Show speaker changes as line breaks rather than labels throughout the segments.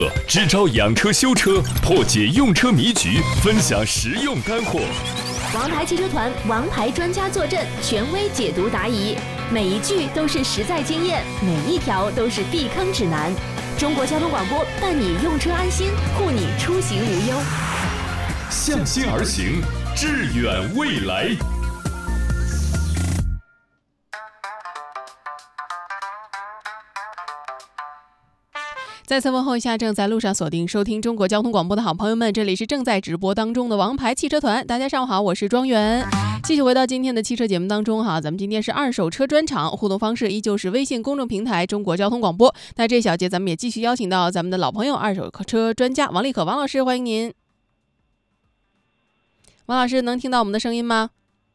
支招养车修车，破解用车迷局，分享实用干货。
王牌汽车团王牌专家坐镇，权威解读答疑，每一句都是实在经验，每一条都是避坑指南。中国交通广播伴你用车安心，护你出行无忧。
向心而行，致远未来。
再次问候一下正在路上锁定收听中国交通广播的好朋友们，这里是正在直播当中的王牌汽车团。大家上午好，我是庄园。继续回到今天的汽车节目当中哈，咱们今天是二手车专场，互动方式依旧是微信公众平台中国交通广播。那这小节咱们也继续邀请到咱们的老朋友二手车专家王立可王老师，欢迎您。王老师能听到我们的声音吗？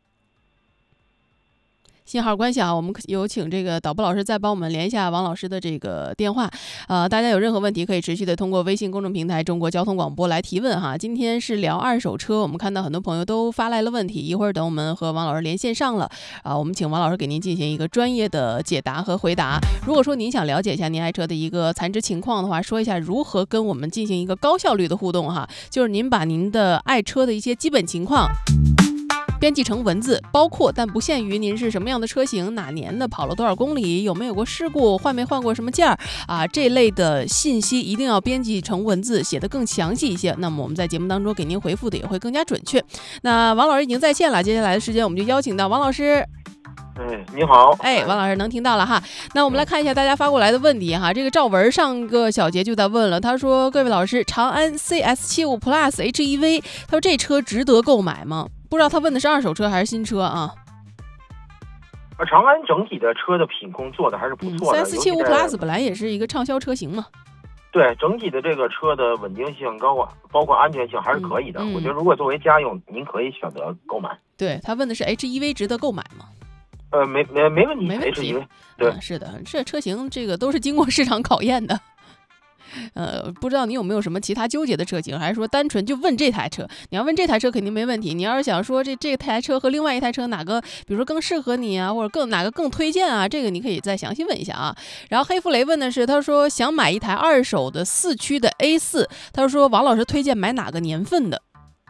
信号关系啊，我们有请这个导播老师再帮我们连一下王老师的这个电话。大家有任何问题可以持续的通过微信公众平台中国交通广播来提问哈。今天是聊二手车，我们看到很多朋友都发来了问题，一会儿等我们和王老师连线上了我们请王老师给您进行一个专业的解答和回答。如果说您想了解一下您爱车的一个残值情况的话，说一下如何跟我们进行一个高效率的互动哈，就是您把您的爱车的一些基本情况编辑成文字，包括但不限于您是什么样的车型，哪年的，跑了多少公里，有没有过事故，换没换过什么件这类的信息一定要编辑成文字，写得更详细一些，那么我们在节目当中给您回复的也会更加准确。那王老师已经在线了，接下来的时间我们就邀请到王老师。
你好。
王老师能听到了哈。那我们来看一下大家发过来的问题哈。这个赵文上个小节就在问了，他说：各位老师，长安 CS75 Plus HEV， 他说这车值得购买吗？不知道他问的是二手车还是新车啊？
长安整体的车的品控做的还是不错的。
CS75 Plus 本来也是一个畅销车型嘛。
对，整体的这个车的稳定性高包括安全性还是可以的。我觉得如果作为家用，您可以选择购买。
对，他问的是 HEV 值得购买吗？
没问题，
没问题。
对，
是的，这车型这个都是经过市场考验的。不知道你有没有什么其他纠结的车型，还是说单纯就问这台车？你要问这台车肯定没问题。你要是想说这台车和另外一台车哪个，比如说更适合你啊，或者哪个更推荐啊，这个你可以再详细问一下啊。然后黑弗雷问的是，他说想买一台二手的4驱的 A4，他说王老师推荐买哪个年份的？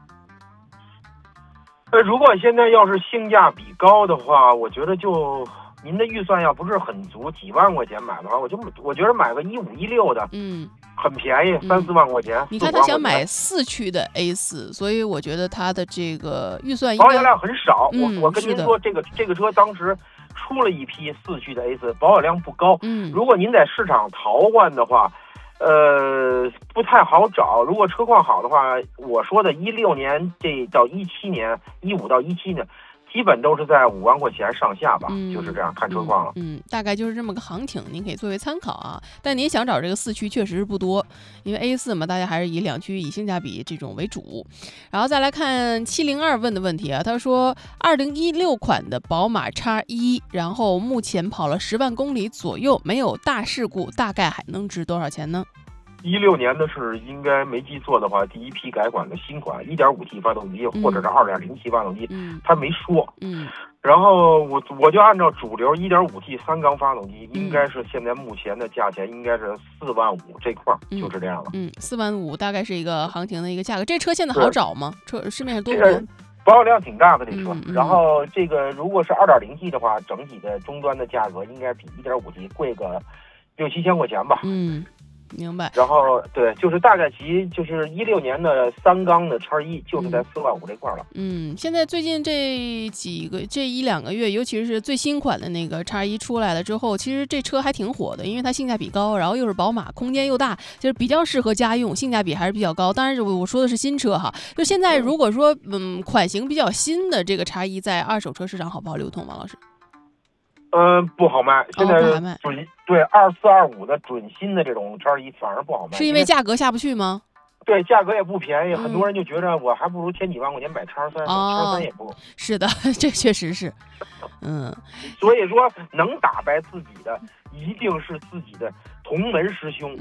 如果现在要是性价比高的话，我觉得就您的预算要不是很足，几万块钱买的话，我觉得买个15、16的，很便宜，3、4万块钱。
你看他想买4驱的 A4，所以我觉得他的这个预算应该
保有量很少。我跟您说，这个车当时出了一批4驱的 A4，保有量不高。如果您在市场淘换的话，不太好找。如果车况好的话，我说的16年这到17年，15到17年。基本都是在5万块钱上下吧，就是这样，看车况了。
大概就是这么个行情，您可以作为参考啊。但您想找这个4驱确实是不多，因为 A4 嘛，大家还是以2驱以性价比这种为主。然后再来看702问的问题啊，他说2016款的宝马 X1， 然后目前跑了10万公里左右，没有大事故，大概还能值多少钱呢
？16年的是应该没记错的话，第一批改款的新款 1.5T 发动机或者是2.0T 发动机，他没说。然后我就按照主流 1.5T 3缸发动机，应该是现在目前的价钱应该是4万5这块，就是这样了。
4万5大概是一个行情的一个价格。这车现在好找吗？市面上多不多？
保有量挺大的这车。然后这个如果是 2.0T 的话，整体的终端的价格应该比 1.5T 贵个6、7千块钱吧。
明白。
然后对，就是大概就是16年的3缸的X1，就是在4万5这块了。
现在最近这1、2个月，尤其是最新款的那个X1出来了之后，其实这车还挺火的，因为它性价比高，然后又是宝马，空间又大，就是比较适合家用，性价比还是比较高。当然我说的是新车哈，就现在如果说款型比较新的这个X1在二手车市场好不好流通，王老师？
不好卖，现在对24、25的准新的这种X1反而不好卖，
是因为价格下不去吗？
对，价格也不便宜，很多人就觉得我还不如添几万块钱买X3，X3也不
是的，这确实是，
所以说能打败自己的一定是自己的同门师兄。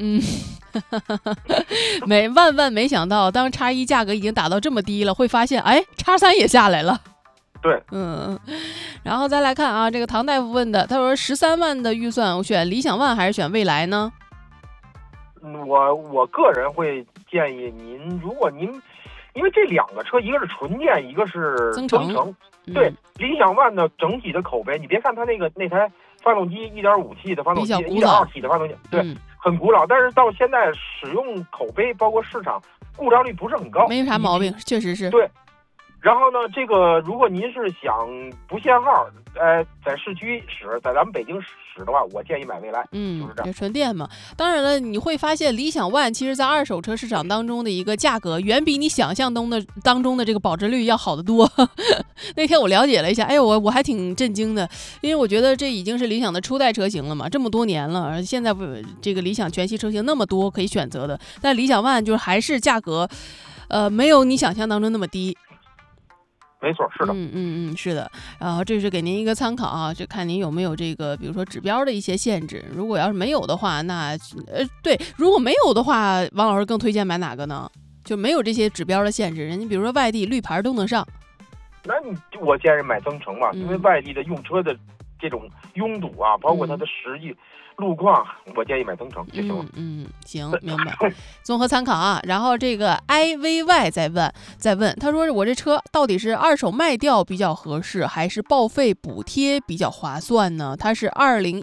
万没想到，当X1价格已经打到这么低了，会发现X3也下来了。
对，
然后再来看啊，这个唐大夫问的，他说13万的预算，我选理想ONE还是选蔚来呢？
我个人会建议您，如果您因为这两个车，一个是纯电，一个是增程。对，理想ONE的整体的口碑，你别看它那台发动机1.5T 的发动机，1.2T 的发动机，对，很古老，但是到现在使用口碑，包括市场故障率不是很高，
没啥毛病，确实是。
对。然后呢，这个如果您是想不限号，在市区使，在咱们北京使的话，我建议买蔚来，就是这样，
纯电嘛。当然了，你会发现理想ONE其实在二手车市场当中的一个价格，远比你想象当中的这个保值率要好得多。那天我了解了一下，哎，我还挺震惊的，因为我觉得这已经是理想的初代车型了嘛，这么多年了，现在这个理想全系车型那么多可以选择的，但理想ONE就是还是价格，没有你想象当中那么低。
没错，是的，
是的。然后这是给您一个参考啊，就看您有没有这个，比如说指标的一些限制。如果要是没有的话，那对，如果没有的话，王老师更推荐买哪个呢？就没有这些指标的限制，人家比如说外地绿牌都能上。
那我建议买增程嘛，因为外地的用车的这种拥堵啊，包括它的实际路况，我建议买增程就行了。
行，明白。综合参考啊。然后这个 IVY 再问，他说我这车到底是二手卖掉比较合适，还是报废补贴比较划算呢？它是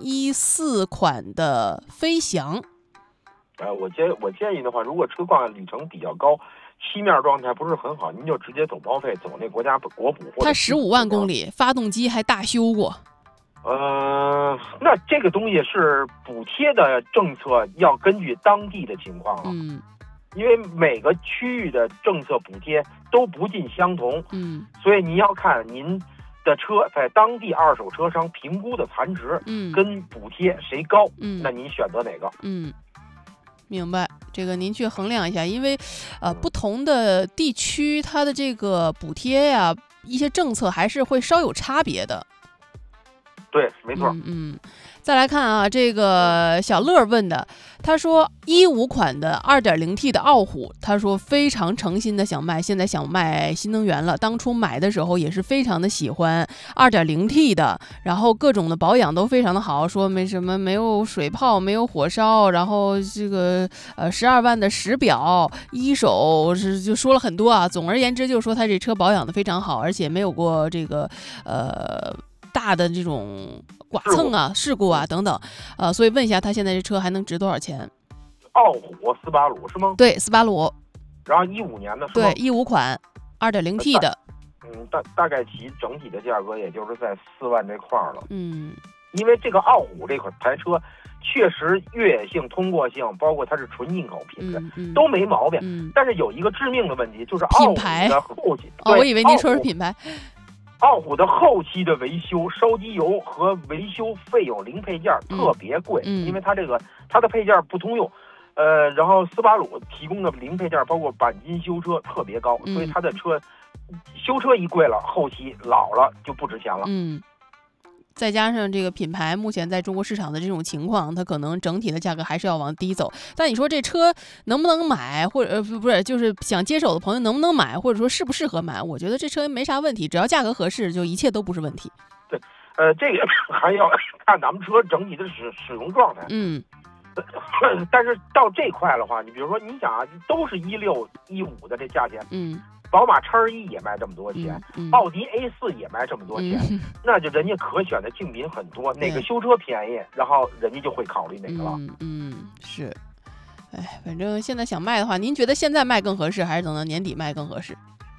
2014款的飞翔。
我建议的话，如果车况里程比较高，漆面状态不是很好，您就直接走报废，走那国补。
它15万公里，发动机还大修过。
那这个东西是补贴的政策，要根据当地的情况了。因为每个区域的政策补贴都不尽相同。所以您要看您的车在当地二手车商评估的残值，跟补贴谁高，那您选择哪个？
明白，这个您去衡量一下，因为不同的地区它的这个补贴呀，一些政策还是会稍有差别的。
对，没错。
再来看啊，这个小乐问的，他说15款的 2.0T 的傲虎，他说非常诚心的想卖，现在想卖新能源了。当初买的时候也是非常的喜欢 2.0T 的，然后各种的保养都非常的好，说没什么，没有水泡，没有火烧，然后这个12万的实表，一手就说了很多啊。总而言之，就是说他这车保养的非常好，而且没有过这个大的这种剐蹭啊、事故啊等等，所以问一下他现在这车还能值多少钱？
傲虎斯巴鲁是吗？
对，斯巴鲁。
然后15年的是吗？
对，15款 2.0T 的。
大概其整体的价格也就是在4万这块了。因为这个傲虎这台车确实越野性、通过性，包括它是纯进口品质，都没毛病。但是有一个致命的问题，就是傲虎的后期。
我以为您说是品牌。
傲虎的后期的维修、烧机油和维修费用、零配件特别贵，因为它的配件不通用。然后斯巴鲁提供的零配件包括钣金修车特别高，所以它的车修车一贵了，后期老了就不值钱了。
再加上这个品牌目前在中国市场的这种情况，它可能整体的价格还是要往低走。但你说这车能不能买，或者不是，就是想接手的朋友能不能买，或者说适不适合买，我觉得这车没啥问题，只要价格合适，就一切都不是问题。
对，这个还要看咱们车整体的使用状态。但是到这块的话，你比如说你想啊，都是16、15的这价钱，宝马X1也卖这么多钱，奥迪A4也卖这么多钱，那就人家可选的竞品很多，哪个修车便宜，然后人家就会考虑哪个了。
是，反正现在想卖的话，您觉得现在卖更合适，还是等到年底卖更合适？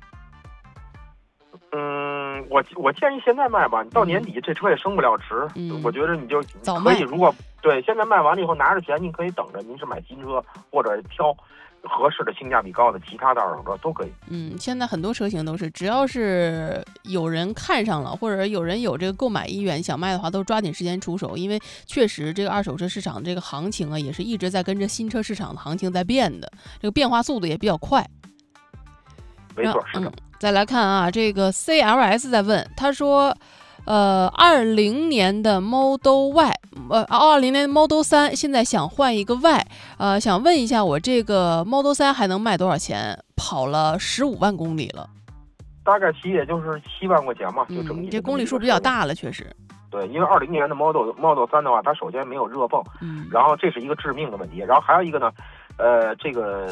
我建议现在卖吧，你到年底这车也升不了值，我觉得你就
早卖。
如果对现在卖完了以后拿着钱，您可以等着，您是买新车或者挑合适的性价比高的其他的二手车都可以。
现在很多车型都是，只要是有人看上了，或者有人有这个购买意愿想卖的话，都抓紧时间出手，因为确实这个二手车市场这个行情啊，也是一直在跟着新车市场的行情在变的，这个变化速度也比较快。
没错，是的。
再来看啊，这个 CLS 在问，他说20年的 Model Y，20年的 Model 3，现在想换一个 Y，想问一下我这个 Model 3还能卖多少钱？跑了15万公里了，
大概其也就是7万块钱嘛，就整体。
这公里数比较大了，确实。
对，因为20年的 Model 3的话，它首先没有热泵，然后这是一个致命的问题，然后还有一个呢，这个